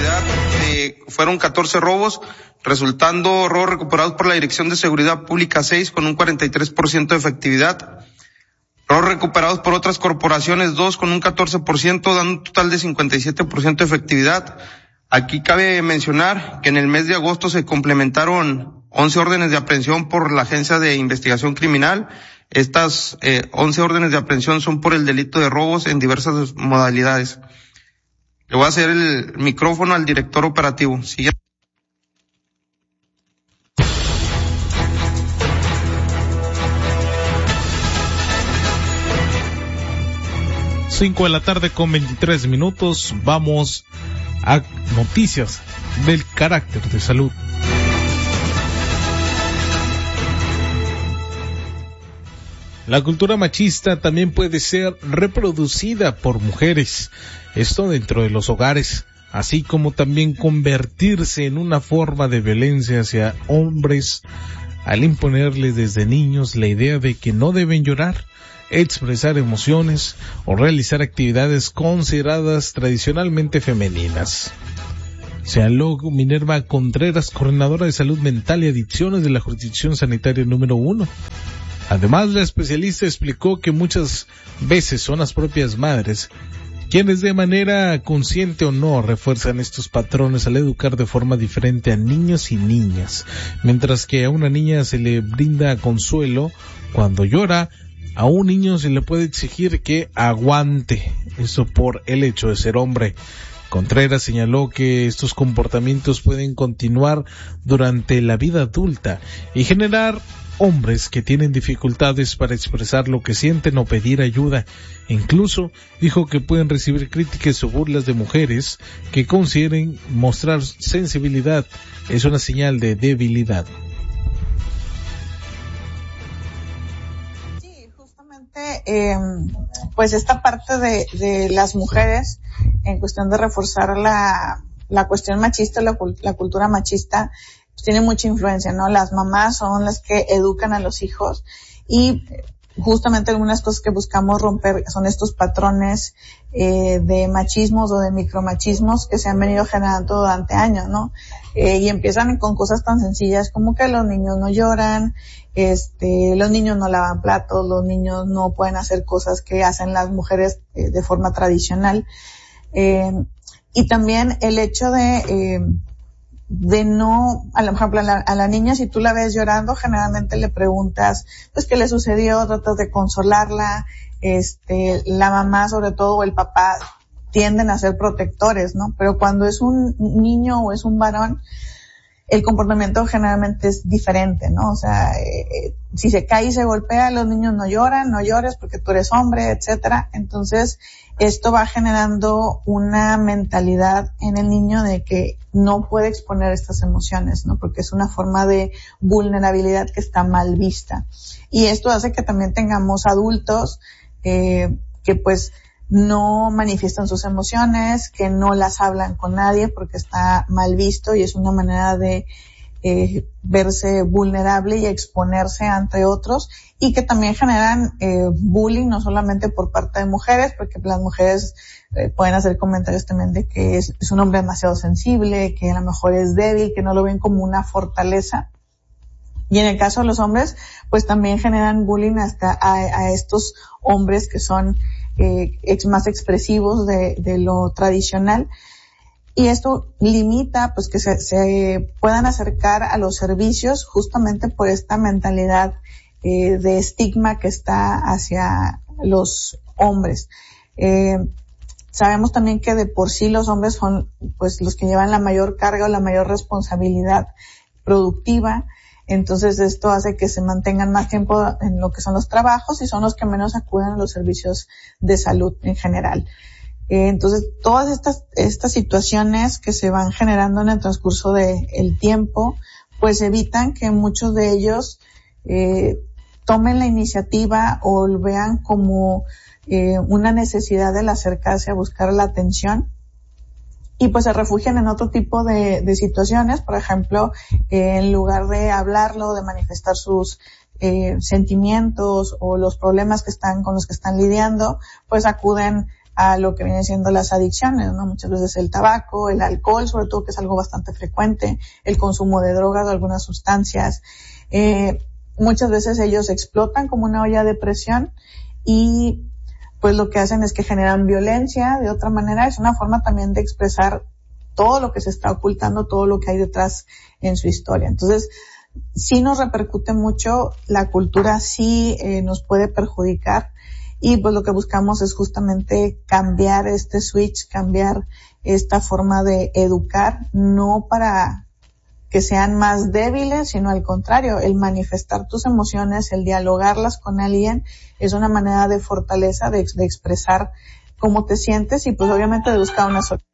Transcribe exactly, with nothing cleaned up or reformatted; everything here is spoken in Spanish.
seguridad eh, fueron catorce robos, resultando robos recuperados por la Dirección de Seguridad Pública seis con un cuarenta y tres por ciento de efectividad. Robos recuperados por otras corporaciones dos con un catorce por ciento, dando un total de cincuenta y siete por ciento de efectividad. Aquí cabe mencionar que en el mes de agosto se complementaron once órdenes de aprehensión por la Agencia de Investigación Criminal. Estas eh, once órdenes de aprehensión son por el delito de robos en diversas modalidades. Le voy a hacer el micrófono al director operativo. Sigue. Cinco de la tarde con veintitrés minutos. Vamos a noticias del carácter de salud. La cultura machista también puede ser reproducida por mujeres, esto dentro de los hogares, así como también convertirse en una forma de violencia hacia hombres al imponerles desde niños la idea de que no deben llorar, expresar emociones o realizar actividades consideradas tradicionalmente femeninas. Señaló Minerva Contreras, coordinadora de salud mental y adicciones de la jurisdicción sanitaria número uno. Además, la especialista explicó que muchas veces son las propias madres quienes de manera consciente o no refuerzan estos patrones al educar de forma diferente a niños y niñas. Mientras que a una niña se le brinda consuelo cuando llora, a un niño se le puede exigir que aguante, eso por el hecho de ser hombre. Contreras señaló que estos comportamientos pueden continuar durante la vida adulta y generar hombres que tienen dificultades para expresar lo que sienten o pedir ayuda. Incluso dijo que pueden recibir críticas o burlas de mujeres que consideren mostrar sensibilidad es una señal de debilidad. Eh, pues esta parte de, de las mujeres en cuestión de reforzar la, la cuestión machista, la, la cultura machista, pues tiene mucha influencia, ¿no? Las mamás son las que educan a los hijos y justamente algunas cosas que buscamos romper son estos patrones eh, de machismos o de micromachismos que se han venido generando durante años, ¿no? Eh, y empiezan con cosas tan sencillas como que los niños no lloran, este, los niños no lavan platos, los niños no pueden hacer cosas que hacen las mujeres eh, de forma tradicional. Eh, y también el hecho de, eh, de no, a lo ejemplo, a la, a la niña, si tú la ves llorando, generalmente le preguntas, pues, ¿qué le sucedió? Tratas de consolarla, este, la mamá, sobre todo, o el papá, tienden a ser protectores, ¿no? Pero cuando es un niño o es un varón, el comportamiento generalmente es diferente, ¿no? O sea, eh, si se cae y se golpea, los niños no lloran, no llores porque tú eres hombre, etcétera. Entonces, esto va generando una mentalidad en el niño de que no puede exponer estas emociones, ¿no? Porque es una forma de vulnerabilidad que está mal vista. Y esto hace que también tengamos adultos eh, que pues no manifiestan sus emociones, que no las hablan con nadie porque está mal visto y es una manera de eh, verse vulnerable y exponerse ante otros, y que también generan eh, bullying no solamente por parte de mujeres, porque las mujeres eh, pueden hacer comentarios también de que es, es un hombre demasiado sensible, que a lo mejor es débil, que no lo ven como una fortaleza. Y en el caso de los hombres, pues también generan bullying hasta a, a estos hombres que son eh, ex, más expresivos de, de lo tradicional. Y esto limita pues que se, se puedan acercar a los servicios justamente por esta mentalidad eh, de estigma que está hacia los hombres. Eh, sabemos también que de por sí los hombres son pues los que llevan la mayor carga o la mayor responsabilidad productiva. Entonces esto hace que se mantengan más tiempo en lo que son los trabajos y son los que menos acuden a los servicios de salud en general. Eh, entonces todas estas estas situaciones que se van generando en el transcurso del tiempo pues evitan que muchos de ellos eh, tomen la iniciativa o lo vean como eh, una necesidad del acercarse a buscar la atención. Y pues se refugian en otro tipo de, de situaciones, por ejemplo, eh, en lugar de hablarlo, de manifestar sus eh, sentimientos o los problemas que están con los que están lidiando, pues acuden a lo que vienen siendo las adicciones, ¿no? Muchas veces el tabaco, el alcohol, sobre todo, que es algo bastante frecuente, el consumo de drogas o algunas sustancias. Eh, muchas veces ellos explotan como una olla de presión y pues lo que hacen es que generan violencia. De otra manera, es una forma también de expresar todo lo que se está ocultando, todo lo que hay detrás en su historia. Entonces, sí nos repercute mucho, la cultura sí eh, nos puede perjudicar, y pues lo que buscamos es justamente cambiar este switch, cambiar esta forma de educar, no para que sean más débiles, sino al contrario, el manifestar tus emociones, el dialogarlas con alguien, es una manera de fortaleza, de, de expresar cómo te sientes y pues obviamente de buscar una solución.